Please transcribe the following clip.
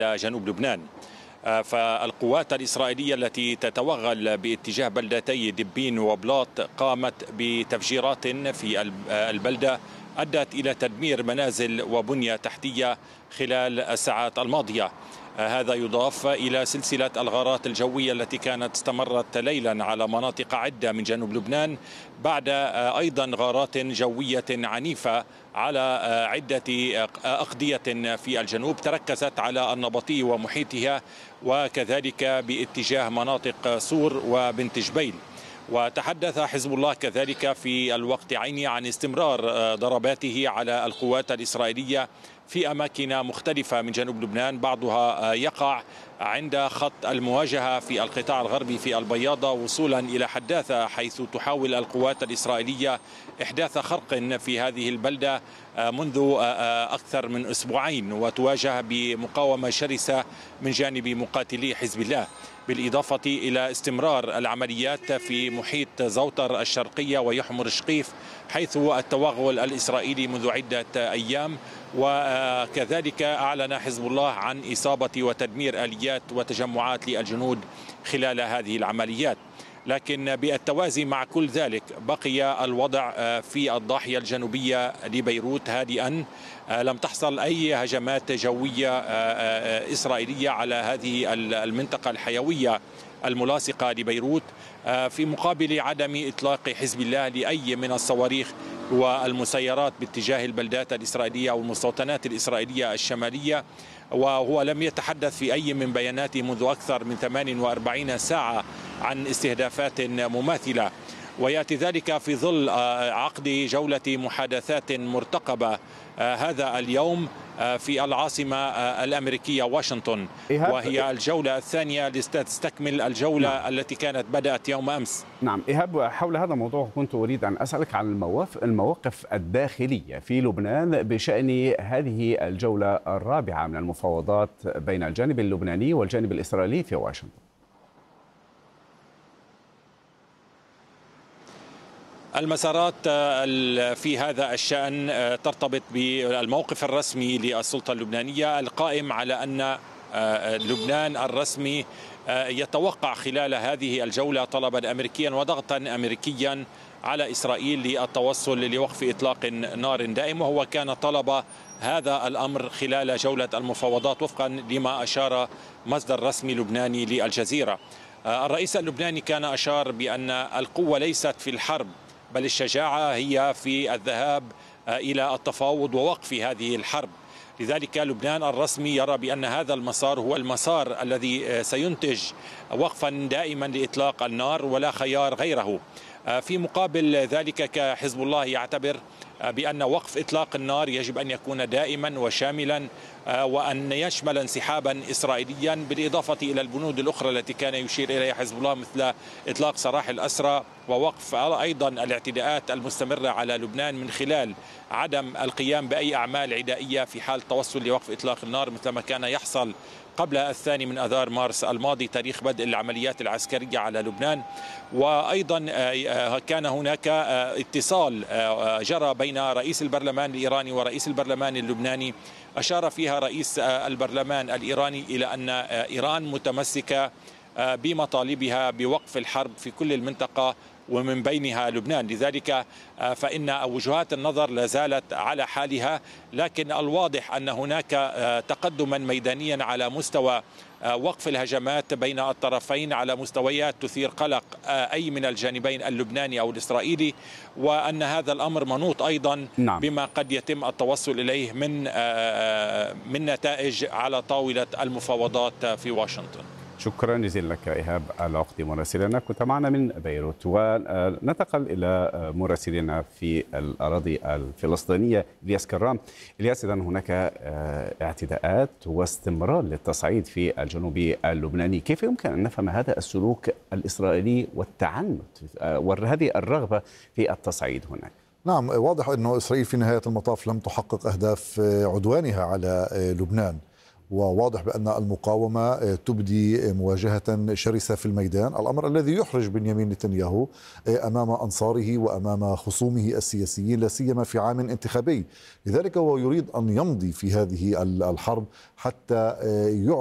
جنوب لبنان. فالقوات الإسرائيلية التي تتوغل باتجاه بلدتي دبين وبلاط قامت بتفجيرات في البلدة أدت إلى تدمير منازل وبنية تحتية خلال الساعات الماضية. هذا يضاف إلى سلسلة الغارات الجوية التي كانت استمرت ليلا على مناطق عدة من جنوب لبنان، بعد أيضا غارات جوية عنيفة على عدة أقضية في الجنوب تركزت على النبطي ومحيطها، وكذلك باتجاه مناطق صور وبنت جبيل. وتحدث حزب الله كذلك في الوقت عينه عن استمرار ضرباته على القوات الإسرائيلية في أماكن مختلفة من جنوب لبنان، بعضها يقع عند خط المواجهة في القطاع الغربي في البياضة وصولا إلى حداثة، حيث تحاول القوات الإسرائيلية إحداث خرق في هذه البلدة منذ أكثر من أسبوعين، وتواجه بمقاومة شرسة من جانب مقاتلي حزب الله، بالإضافة إلى استمرار العمليات في محيط زوطر الشرقية ويحمر شقيف، حيث التوغل الإسرائيلي منذ عدة أيام. وكذلك أعلن حزب الله عن إصابة وتدمير آليات وتجمعات للجنود خلال هذه العمليات. لكن بالتوازي مع كل ذلك بقي الوضع في الضاحية الجنوبية لبيروت هادئا، لم تحصل أي هجمات جوية إسرائيلية على هذه المنطقة الحيوية الملاصقة لبيروت، في مقابل عدم إطلاق حزب الله لأي من الصواريخ والمسيرات باتجاه البلدات الإسرائيلية أو المستوطنات الإسرائيلية الشمالية. وهو لم يتحدث في أي من بياناته منذ أكثر من 48 ساعة عن استهدافات مماثلة، ويأتي ذلك في ظل عقد جولة محادثات مرتقبة هذا اليوم في العاصمة الأمريكية واشنطن، وهي الجولة الثانية لتستكمل الجولة التي كانت بدأت يوم أمس. نعم إيهاب، حول هذا الموضوع كنت أريد أن أسألك عن المواقف الداخلية في لبنان بشأن هذه الجولة الرابعة من المفاوضات بين الجانب اللبناني والجانب الإسرائيلي في واشنطن. المسارات في هذا الشأن ترتبط بالموقف الرسمي للسلطة اللبنانية القائم على أن لبنان الرسمي يتوقع خلال هذه الجولة طلبا أمريكيا وضغطا أمريكيا على إسرائيل للتوصل لوقف إطلاق نار دائم، وهو كان طلب هذا الأمر خلال جولة المفاوضات وفقا لما أشار مصدر رسمي لبناني للجزيرة. الرئيس اللبناني كان أشار بأن القوة ليست في الحرب، بل الشجاعة هي في الذهاب إلى التفاوض ووقف هذه الحرب. لذلك لبنان الرسمي يرى بأن هذا المسار هو المسار الذي سينتج وقفا دائما لإطلاق النار ولا خيار غيره. في مقابل ذلك كحزب الله يعتبر بأن وقف إطلاق النار يجب أن يكون دائما وشاملا، وأن يشمل انسحابا إسرائيليا بالإضافة إلى البنود الأخرى التي كان يشير إليها حزب الله، مثل إطلاق سراح الأسرى ووقف أيضا الاعتداءات المستمرة على لبنان من خلال عدم القيام بأي أعمال عدائية في حال توصل لوقف إطلاق النار، مثل ما كان يحصل قبل 2 آذار مارس الماضي تاريخ بدء العمليات العسكرية على لبنان. وأيضا كان هناك اتصال جرى بين رئيس البرلمان الإيراني ورئيس البرلمان اللبناني، أشار فيها رئيس البرلمان الإيراني إلى أن إيران متمسكة بمطالبها بوقف الحرب في كل المنطقة ومن بينها لبنان. لذلك فإن وجهات النظر لا زالت على حالها، لكن الواضح أن هناك تقدما ميدانيا على مستوى وقف الهجمات بين الطرفين على مستويات تثير قلق أي من الجانبين اللبناني أو الإسرائيلي، وأن هذا الأمر منوط أيضا بما قد يتم التوصل إليه من نتائج على طاولة المفاوضات في واشنطن. شكرا جزيلا لك إيهاب العقدي مراسلنا، كنت معنا من بيروت. وننتقل إلى مراسلنا في الأراضي الفلسطينية إلياس كرام. إلياس، إذن هناك اعتداءات واستمرار للتصعيد في الجنوب اللبناني، كيف يمكن أن نفهم هذا السلوك الإسرائيلي والتعنت وهذه الرغبة في التصعيد هناك؟ نعم، واضح أن إسرائيل في نهاية المطاف لم تحقق أهداف عدوانها على لبنان، وواضح بأن المقاومة تبدي مواجهة شرسة في الميدان، الأمر الذي يحرج بنيامين نتنياهو أمام أنصاره وأمام خصومه السياسيين، لا سيما في عام انتخابي. لذلك هو يريد أن يمضي في هذه الحرب حتى